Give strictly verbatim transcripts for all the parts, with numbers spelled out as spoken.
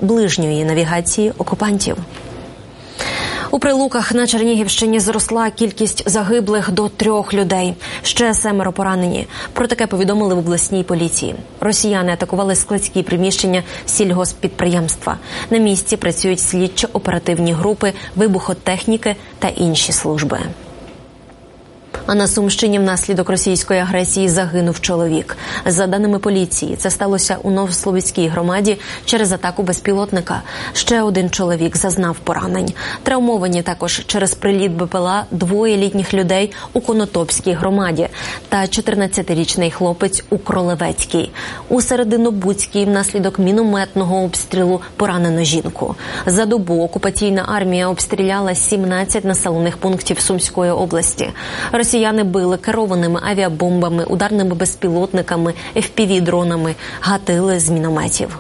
ближньої навігації окупантів. У Прилуках на Чернігівщині зросла кількість загиблих до трьох людей. Ще семеро поранені. Про таке повідомили в обласній поліції. Росіяни атакували складські приміщення сільгосппідприємства. На місці працюють слідчо-оперативні групи, вибухотехніки та інші служби. А на Сумщині внаслідок російської агресії загинув чоловік. За даними поліції, це сталося у Новослобідській громаді через атаку безпілотника. Ще один чоловік зазнав поранень. Травмовані також через приліт БПЛА двоє літніх людей у Конотопській громаді та чотирнадцятирічний хлопець у Кролевецькій. У Серединобудській внаслідок мінометного обстрілу поранено жінку. За добу окупаційна армія обстріляла сімнадцять населених пунктів Сумської області. Росіяни били керованими авіабомбами, ударними безпілотниками, еф пі ві-дронами, гатили з мінометів.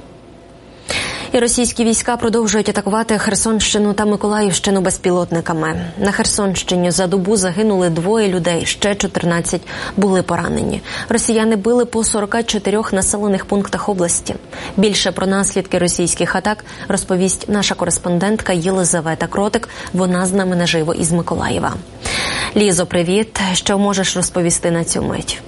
І російські війська продовжують атакувати Херсонщину та Миколаївщину безпілотниками. На Херсонщині за добу загинули двоє людей, ще чотирнадцять були поранені. Росіяни били по сорока чотирьох населених пунктах області. Більше про наслідки російських атак розповість наша кореспондентка Єлизавета Кротик. Вона з нами наживо із Миколаєва. Лізо, привіт. Що можеш розповісти на цю мить?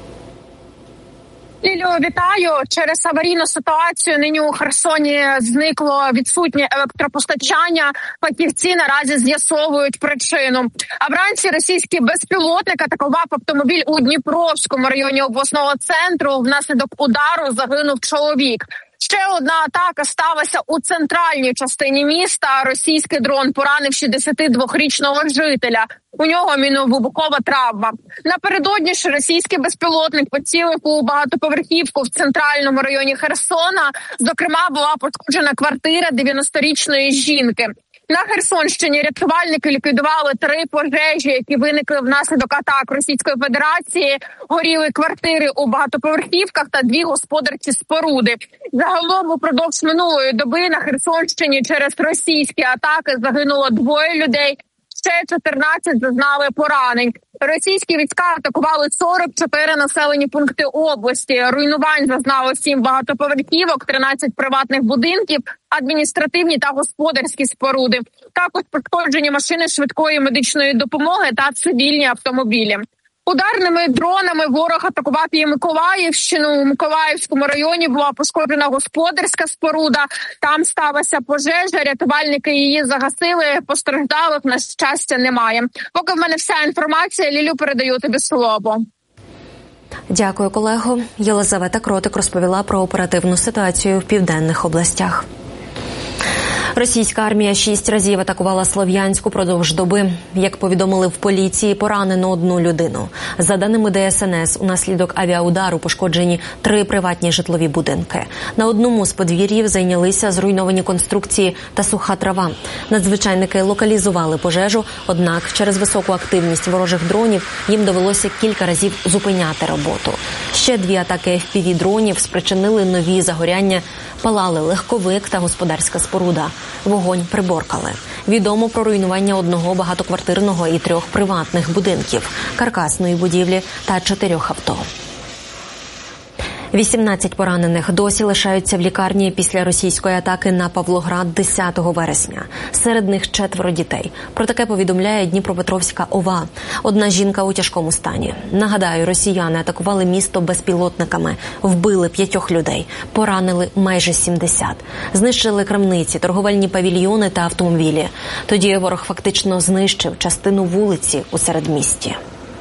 Лілю, вітаю. Через аварійну ситуацію нині у Херсоні зникло відсутнє електропостачання. Фахівці наразі з'ясовують причину. А вранці російський безпілотник атакував автомобіль у Дніпровському районі обласного центру. Внаслідок удару загинув чоловік. Ще одна атака сталася у центральній частині міста. Російський дрон поранив шістдесятидвохрічного жителя. У нього міновибухова травма. Напередодні ж російський безпілотник поцілив у багатоповерхівку в центральному районі Херсона. Зокрема, була пошкоджена квартира дев'яносторічної жінки. На Херсонщині рятувальники ліквідували три пожежі, які виникли внаслідок атак Російської Федерації. Горіли квартири у багатоповерхівках та дві господарчі споруди. Загалом упродовж минулої доби на Херсонщині через російські атаки загинуло двоє людей. Ще чотирнадцять зазнали поранень. Російські війська атакували сорок чотири населені пункти області. Руйнувань зазнало сім багатоповерхівок, тринадцять приватних будинків, адміністративні та господарські споруди. Також пошкоджені машини швидкої медичної допомоги та цивільні автомобілі. Ударними дронами ворог атакував і Миколаївщину. У Миколаївському районі була пошкоджена господарська споруда. Там сталася пожежа, рятувальники її загасили, постраждалих, на щастя, немає. Поки в мене вся інформація, Лілю, передаю тобі слово. Дякую, колего. Єлизавета Кротик розповіла про оперативну ситуацію в південних областях. Російська армія шість разів атакувала Слов'янськ упродовж доби. Як повідомили в поліції, поранено одну людину. За даними де ес ен ес, унаслідок авіаудару пошкоджені три приватні житлові будинки. На одному з подвір'їв зайнялися зруйновані конструкції та суха трава. Надзвичайники локалізували пожежу, однак через високу активність ворожих дронів їм довелося кілька разів зупиняти роботу. Ще дві атаки еф пі ві-дронів спричинили нові загоряння. Палали легковик та господарська споруда. Вогонь приборкали. Відомо про руйнування одного багатоквартирного і трьох приватних будинків, каркасної будівлі та чотирьох авто. вісімнадцять поранених досі лишаються в лікарні після російської атаки на Павлоград десятого вересня. Серед них четверо дітей. Про таке повідомляє Дніпропетровська ОВА. Одна жінка у тяжкому стані. Нагадаю, росіяни атакували місто безпілотниками, вбили п'ятьох людей, поранили майже сімдесят. Знищили крамниці, торговельні павільйони та автомобілі. Тоді ворог фактично знищив частину вулиці у середмісті.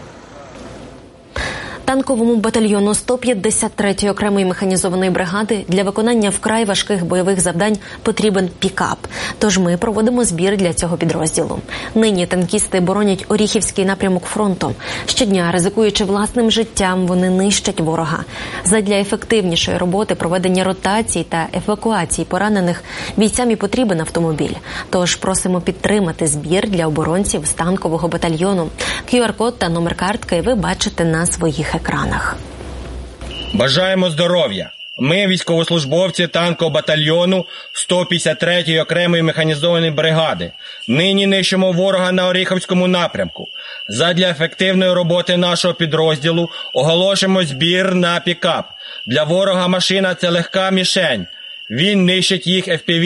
Танковому батальйону сто п'ятдесят третьої окремої механізованої бригади для виконання вкрай важких бойових завдань потрібен пікап. Тож ми проводимо збір для цього підрозділу. Нині танкісти боронять Оріхівський напрямок фронту. Щодня, ризикуючи власним життям, вони нищать ворога. Задля ефективнішої роботи, проведення ротацій та евакуації поранених бійцям і потрібен автомобіль. Тож просимо підтримати збір для оборонців з танкового батальйону. ку ар-код та номер картки ви бачите на своїх екранах. Бажаємо здоров'я! Ми, військовослужбовці танкового батальйону сто п'ятдесят третьої окремої механізованої бригади, нині нищимо ворога на Оріхівському напрямку. Задля ефективної роботи нашого підрозділу оголошуємо збір на пікап. Для ворога машина – це легка мішень. Він нищить їх еф пі ві